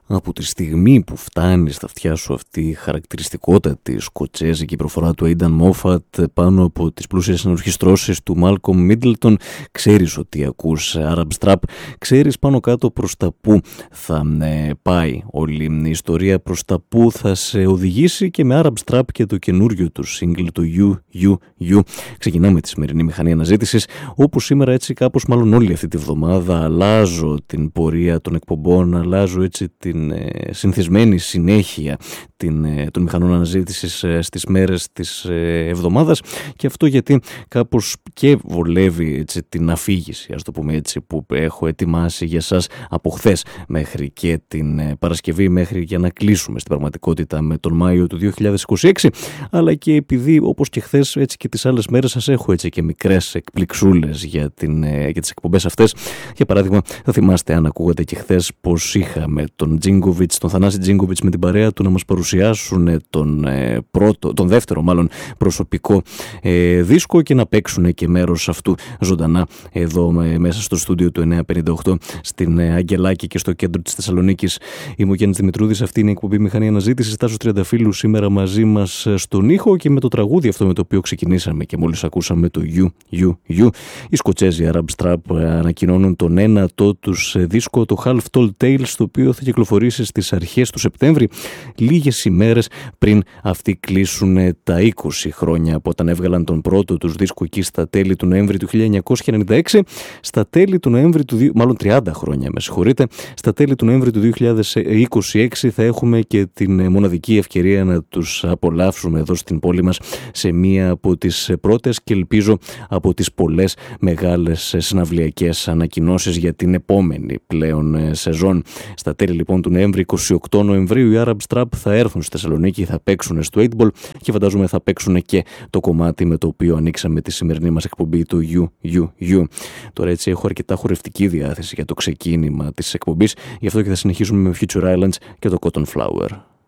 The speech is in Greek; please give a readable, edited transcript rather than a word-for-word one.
Από τη στιγμή που φτάνει στα αυτιά σου αυτή η χαρακτηριστικότατη σκοτσέζικη προφορά του Aidan Moffat πάνω από τις πλούσιες ενορχιστρώσεις του Malcolm Middleton, ξέρεις ότι ακούς Arab Strap, ξέρεις πάνω κάτω προς τα που θα πάει όλη η ιστορία, προς τα που θα σε οδηγήσει, και με Arab Strap και το καινούριο του single, το You. Ξεκινάμε τη σημερινή μηχανή αναζήτησης, όπου σήμερα έτσι κάπως, μάλλον όλη αυτή τη βδομάδα, αλλάζω την πορεία των εκπομπών, αλλάζω έτσι την συνηθισμένη συνέχεια των μηχανών αναζήτησης στις μέρες της εβδομάδας, και αυτό γιατί κάπως και βολεύει έτσι την αφήγηση, ας το πούμε έτσι, που έχω ετοιμάσει για σας από χθες μέχρι και την Παρασκευή, μέχρι για να κλείσουμε στην πραγματικότητα με τον Μάιο του 2026, αλλά και επειδή όπως και χθες έτσι και τις άλλες μέρες σας έχω έτσι και μικρές εκπληξούλες για τις εκπομπές αυτές. Για παράδειγμα, θα θυμάστε, αν ακούγατε και χθες, πως είχαμε τον Θανάση Τζίνκοβιτς με την παρέα του να μας παρουσιάσουν τον δεύτερο μάλλον προσωπικό δίσκο και να παίξουν και μέρος αυτού ζωντανά εδώ μέσα στο στούντιο του 958 στην Αγγελάκη και στο κέντρο της Θεσσαλονίκης. Είμαι ο Γιάννης Δημητρούδης, αυτή είναι η εκπομπή Μηχανή Αναζήτησης. Τάσος Τριανταφύλου σήμερα μαζί μας στον ήχο, και με το τραγούδι αυτό με το οποίο ξεκινήσαμε και μόλις ακούσαμε, το You. Οι Σκοτσέζοι Arab Strap ανακοινώνουν τον ένατο τους δίσκο, το Half Told Tales, το οποίο θα κυκλοφορήσει στις αρχές του Σεπτέμβρη, λίγες ημέρες πριν αυτοί κλείσουν τα 20 χρόνια από όταν έβγαλαν τον πρώτο τους δίσκο εκεί στα τέλη του Νοέμβρη του 1996. Στα τέλη του Νοέμβρη μάλλον 30 χρόνια, με συγχωρείτε, στα τέλη του Νοέμβρη του 2026 θα έχουμε και την μοναδική ευκαιρία να τους απολαύσουμε εδώ στην πόλη μας σε μία από τις πρώτες και ελπίζω από τις πολλές μεγάλες συναυλιακές ανακοινώσεις για την επόμενη πλέον σεζόν. Στα τέλη λοιπόν του Νοέμβρη, 28 Νοεμβρίου, οι Arab Strap θα έρθουν στη Θεσσαλονίκη, θα παίξουν στο 8 Ball και φαντάζομαι θα παίξουν και το κομμάτι με το οποίο ανοίξαμε τη σημερινή μας εκπομπή, του You. Τώρα έτσι έχω αρκετά χορευτική διάθεση για το ξεκίνημα της εκπομπής, γι' αυτό και θα συνεχίσουμε με Future Islands και το Cotton Flower.